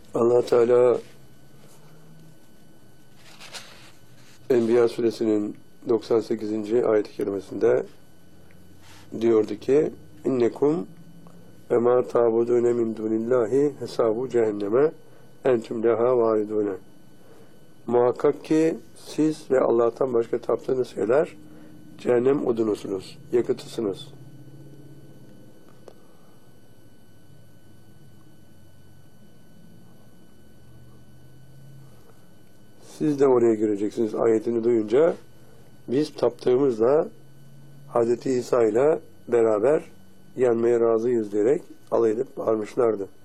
Allah Teala Enbiya suresinin 98. ayet-i kerimesinde diyordu ki innekum ve ma ta'budune min dunillahi hesabu cehenneme entüm leha varidune. Muhakkak ki siz ve Allah'tan başka taptığınız şeyler cehennem odunusunuz, yakıtısınız. Siz de oraya gireceksiniz ayetini duyunca biz taptığımızla Hz. İsa ile beraber yanmaya razıyız diyerek alay edip bağırmışlardı.